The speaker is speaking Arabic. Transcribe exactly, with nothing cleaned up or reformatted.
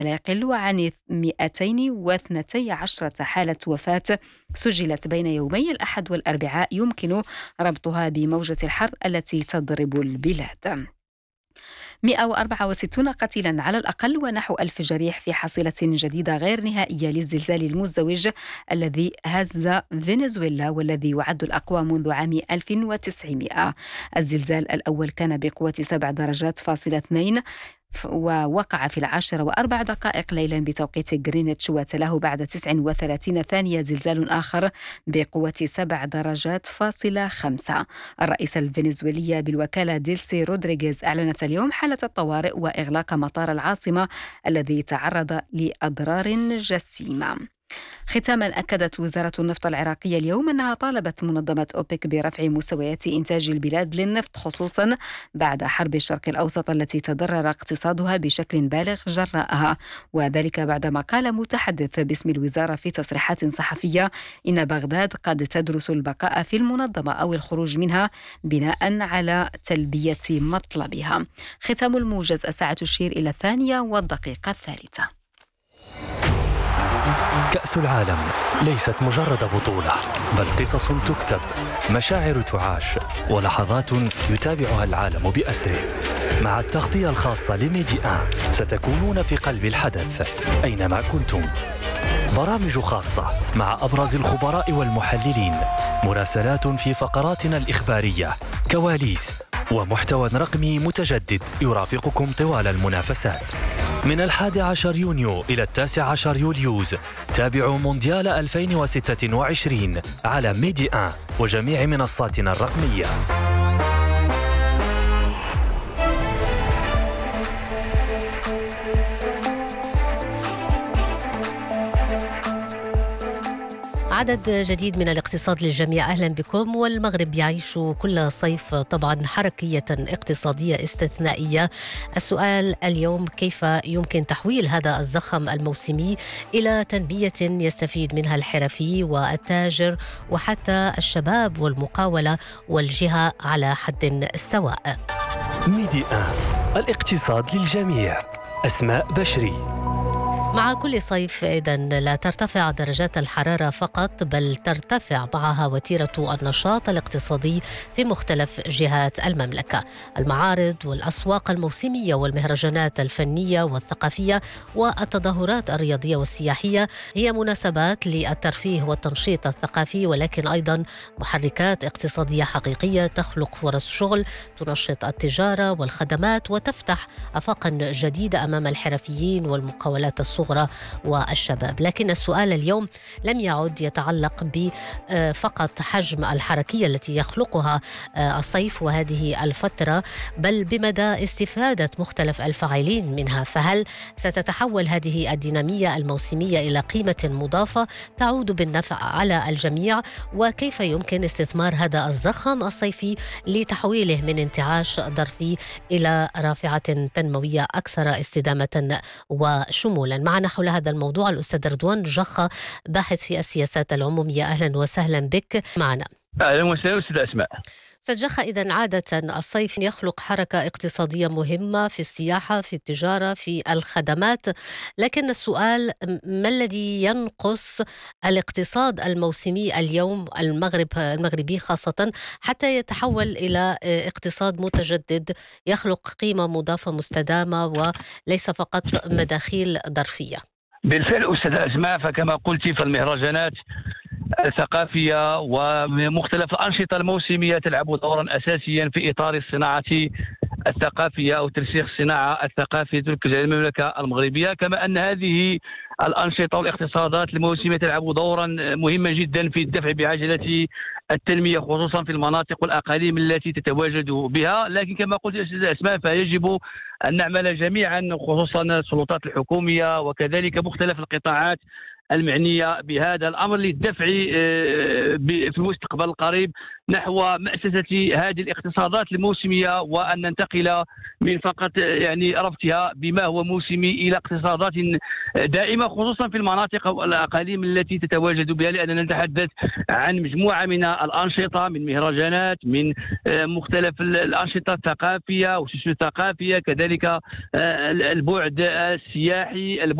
لا يقل عن مئتين واثنتي عشرة حالة وفاة سجلت بين يومي الأحد والأربعاء، يمكن ربطها بموجة الحر التي تضرب البلاد. مئة وأربعة وستون قتيلا على الأقل ونحو ألف جريح في حصيلة جديدة غير نهائية للزلزال المزدوج الذي هز فنزويلا والذي يعد الأقوى منذ عام ألف وتسعمائة. الزلزال الأول كان بقوة سبع درجات فاصلة اثنين ووقع في العاشرة وأربع دقائق ليلا بتوقيت غرينتش، وتلاه بعد تسع وثلاثين ثانية زلزال آخر بقوة سبع درجات فاصلة خمسة. الرئيسة الفنزويلية بالوكالة ديلسي رودريغيز أعلنت اليوم حالة الطوارئ وإغلاق مطار العاصمة الذي تعرض لأضرار جسيمة. ختاما، أكدت وزارة النفط العراقية اليوم أنها طالبت منظمة أوبك برفع مستويات إنتاج البلاد للنفط، خصوصا بعد حرب الشرق الأوسط التي تضرر اقتصادها بشكل بالغ جراءها، وذلك بعدما قال متحدث باسم الوزارة في تصريحات صحفية إن بغداد قد تدرس البقاء في المنظمة أو الخروج منها بناء على تلبية مطلبها. ختام الموجز، الساعة تشير إلى الثانية والدقيقة الثالثة. كأس العالم ليست مجرد بطولة، بل قصص تكتب، مشاعر تعاش، ولحظات يتابعها العالم بأسره. مع التغطية الخاصة لميدي آن ستكونون في قلب الحدث أينما كنتم. برامج خاصة مع أبرز الخبراء والمحللين، مراسلات في فقراتنا الإخبارية، كواليس ومحتوى رقمي متجدد يرافقكم طوال المنافسات. من الحادي عشر يونيو إلى التاسع عشر يوليوز تابعوا مونديال ألفين وستة وعشرين على ميدي آن وجميع منصاتنا الرقمية. عدد جديد من الاقتصاد للجميع، أهلا بكم. والمغرب يعيش كل صيف طبعا حركية اقتصادية استثنائية. السؤال اليوم: كيف يمكن تحويل هذا الزخم الموسمي إلى تنمية يستفيد منها الحرفي والتاجر وحتى الشباب والمقاولة والجهة على حد سواء؟ ميدي آن، الاقتصاد للجميع. أسماء بشري. مع كل صيف إذن لا ترتفع درجات الحرارة فقط، بل ترتفع معها وتيرة النشاط الاقتصادي في مختلف جهات المملكة. المعارض والأسواق الموسمية والمهرجانات الفنية والثقافية والتظاهرات الرياضية والسياحية هي مناسبات للترفيه والتنشيط الثقافي، ولكن أيضا محركات اقتصادية حقيقية تخلق فرص شغل، تنشط التجارة والخدمات وتفتح آفاقا جديدة أمام الحرفيين والمقاولات الصغرى والشباب. لكن السؤال اليوم لم يعد يتعلق بفقط حجم الحركية التي يخلقها الصيف وهذه الفترة، بل بمدى استفادة مختلف الفاعلين منها. فهل ستتحول هذه الدينامية الموسمية إلى قيمة مضافة تعود بالنفع على الجميع؟ وكيف يمكن استثمار هذا الزخم الصيفي لتحويله من انتعاش ظرفي إلى رافعة تنموية أكثر استدامة وشمولا؟ معنا حول هذا الموضوع الأستاذ رضوان جخة، باحث في السياسات العمومية. أهلا وسهلا بك معنا. أهلا وسهلا أستاذ أسماء. أستاذ جخة، إذن عادة الصيف يخلق حركة اقتصادية مهمة في السياحة، في التجارة، في الخدمات، لكن السؤال: ما الذي ينقص الاقتصاد الموسمي اليوم المغرب المغربي خاصة حتى يتحول إلى اقتصاد متجدد يخلق قيمة مضافة مستدامة وليس فقط مداخيل ظرفية؟ بالفعل أستاذ أسماء، فكما قلت فالمهرجانات الثقافية ومختلف الأنشطة الموسمية تلعب دورا أساسيا في إطار الصناعة الثقافية أو ترسيخ الصناعة الثقافية تركز على المملكة المغربية، كما أن هذه الأنشطة والاقتصادات الموسمية تلعب دورا مهما جدا في الدفع بعجلة التنمية، خصوصا في المناطق والأقاليم التي تتواجد بها. لكن كما قلت أستاذ أسماء، فيجب أن نعمل جميعا، خصوصا السلطات الحكومية وكذلك مختلف القطاعات المعنية بهذا الأمر للدفع في المستقبل القريب نحو مأسسة هذه الاقتصادات الموسمية، وأن ننتقل من فقط يعني ربطها بما هو موسمي إلى اقتصادات دائمة، خصوصا في المناطق والأقاليم التي تتواجد بها، لأننا نتحدث عن مجموعة من الأنشطة، من مهرجانات، من مختلف الأنشطة الثقافية والسوسيو الثقافية، كذلك البعد السياحي،